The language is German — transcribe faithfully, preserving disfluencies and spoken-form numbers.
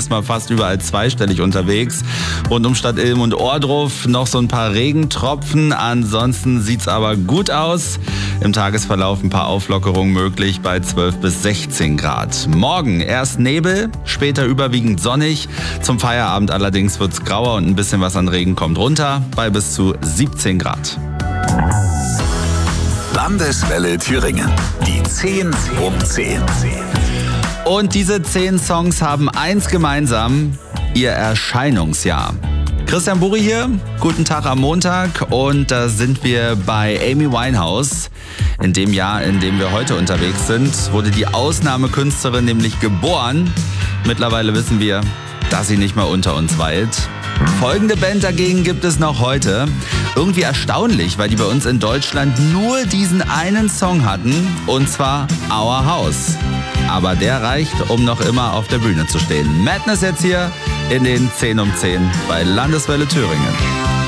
Mal fast überall zweistellig unterwegs. Rund um Stadt Ilm und Ohrdruf noch so ein paar Regentropfen. Ansonsten sieht's aber gut aus. Im Tagesverlauf ein paar Auflockerungen möglich bei zwölf bis sechzehn Grad. Morgen erst Nebel, später überwiegend sonnig. Zum Feierabend allerdings wird's grauer und ein bisschen was an Regen kommt runter bei bis zu siebzehn Grad. Landeswelle Thüringen. Die zehn um zehn. Und diese zehn Songs haben eins gemeinsam: ihr Erscheinungsjahr. Christian Buri hier, guten Tag am Montag, und da sind wir bei Amy Winehouse. In dem Jahr, in dem wir heute unterwegs sind, wurde die Ausnahmekünstlerin nämlich geboren. Mittlerweile wissen wir, dass sie nicht mehr unter uns weilt. Folgende Band dagegen gibt es noch heute. Irgendwie erstaunlich, weil die bei uns in Deutschland nur diesen einen Song hatten, und zwar Our House. Aber der reicht, um noch immer auf der Bühne zu stehen. Madness jetzt hier in den zehn um zehn bei Landeswelle Thüringen.